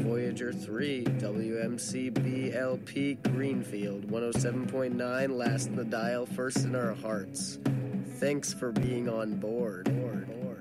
Voyager 3, WMCBLP Greenfield, 107.9, last in the dial, first in our hearts. Thanks for being on board.